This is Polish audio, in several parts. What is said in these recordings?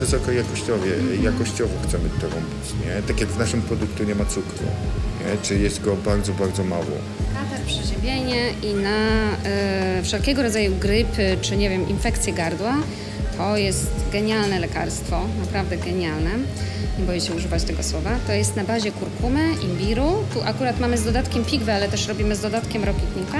Jakościowo chcemy to robić, nie? Tak jak w naszym produkcie nie ma cukru, nie? Czy jest go bardzo, bardzo mało. Katar, przeziębienie i na wszelkiego rodzaju grypy, czy nie wiem, infekcje gardła, to jest genialne lekarstwo, naprawdę genialne. Nie boję się używać tego słowa. To jest na bazie kurkumy, imbiru. Tu akurat mamy z dodatkiem pigwy, ale też robimy z dodatkiem rokitnika.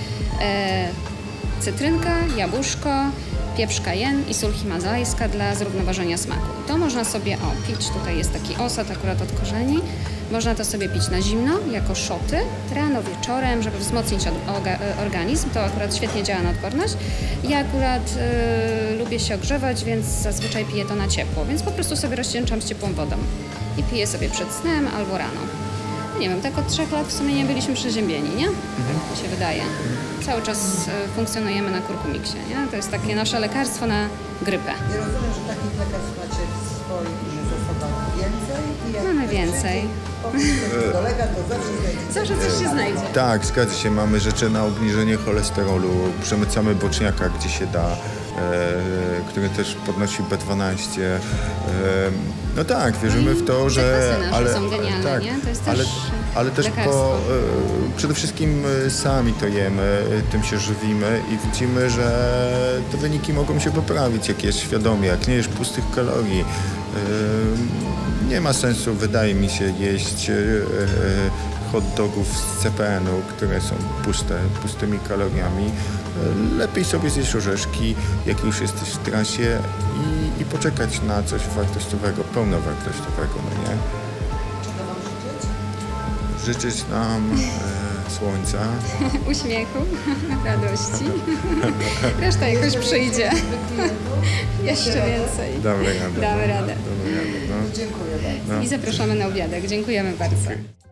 Cytrynka, jabłuszko, pieprz cayenne i sól himalajska dla zrównoważenia smaku. I to można sobie pić. Tutaj jest taki osad akurat od korzeni. Można to sobie pić na zimno, jako szoty, rano, wieczorem, żeby wzmocnić organizm. To akurat świetnie działa na odporność. Ja akurat lubię się ogrzewać, więc zazwyczaj piję to na ciepło, więc po prostu sobie rozcieńczam z ciepłą wodą i piję sobie przed snem albo rano. Nie wiem, tak od 3 lat w sumie nie byliśmy przeziębieni, nie? Tak mi się wydaje. Cały czas funkcjonujemy na kurkumiksie, nie? To jest takie nasze lekarstwo na grypę. Ja rozumiem, że takich lekarstw macie w swoich zasobach więcej i jak Mamy więcej. dolega, to zawsze znajdziecie. Zawsze coś się znajdzie. Tak, zgadza się. Mamy rzeczy na obniżenie cholesterolu, przemycamy boczniaka, gdzie się da, który też podnosi B12. No tak, wierzymy w to, że... Zakwasy nasze są genialne, tak, nie? To jest też ale też lekarstwo. przede wszystkim sami to jemy, tym się żywimy i widzimy, że te wyniki mogą się poprawić, jak jest świadomie, jak nie jesz pustych kalorii. Nie ma sensu, wydaje mi się, jeść hot dogów z CPN-u, które są pustymi kaloriami. Lepiej sobie zjeść orzeszki, jak już jesteś w trasie i poczekać na coś wartościowego, pełnowartościowego, no nie? Czego wam życzyć? Życzyć nam słońca. Uśmiechu, radości. Reszta jakoś przyjdzie. Jeszcze więcej. Damy radę. Damy radę. No. Dziękuję bardzo. I zapraszamy na obiadek. Dziękujemy bardzo.